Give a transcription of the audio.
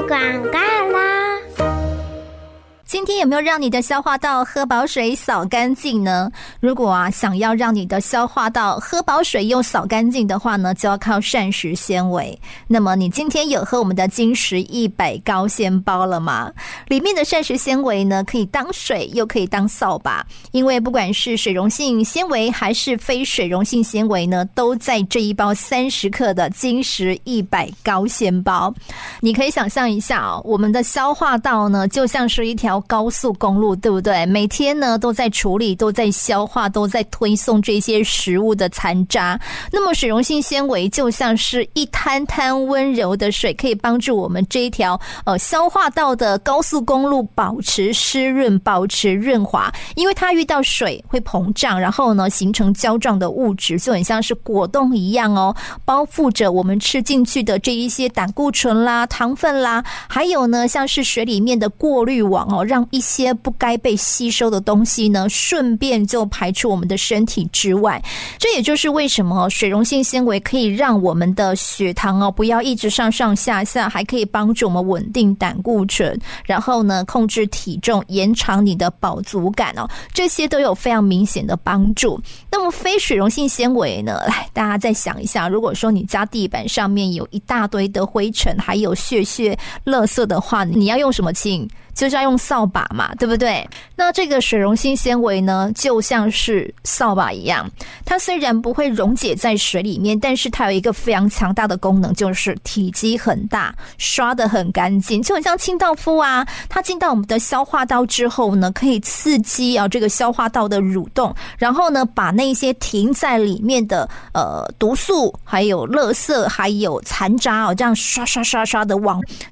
广告啦！ 今天有没有让你的消化道喝饱水扫干净呢？如果想要让你的消化道喝饱水又扫干净的话呢，就要靠膳食纤维。那么你今天有喝我们的金石100高纤包了吗？里面的膳食纤维呢，可以当水又可以当扫把，因为不管是水溶性纤维还是非水溶性纤维呢，都在这一包30克的金石100高纤包。你可以想象一下我们的消化道呢，就像是一条高速公路，对不对？每天呢都在处理，都在消化，都在推送这些食物的残渣。那么水溶性纤维就像是一滩滩温柔的水，可以帮助我们这一条消化道的高速公路保持湿润，保持润滑。因为它遇到水会膨胀，然后呢形成胶状的物质，就很像是果冻一样包覆着我们吃进去的这一些胆固醇啦、糖分啦，还有呢像是水里面的过滤网让一些不该被吸收的东西呢顺便就排出我们的身体之外。这也就是为什么水溶性纤维可以让我们的血糖不要一直上上下下，还可以帮助我们稳定胆固醇，然后呢控制体重，延长你的饱足感这些都有非常明显的帮助。那么非水溶性纤维呢，来大家再想一下，如果说你家地板上面有一大堆的灰尘还有屑垃圾的话，你要用什么清？就是要用扫把嘛，对不对？那这个水溶性纤维呢，就像是扫把一样，它虽然不会溶解在水里面，但是它有一个非常强大的功能，就是体积很大，刷得很干净，就很像清道夫它进到我们的消化道之后呢，可以刺激这个消化道的蠕动，然后呢把那些停在里面的毒素还有垃圾还有残渣这样刷刷刷刷的往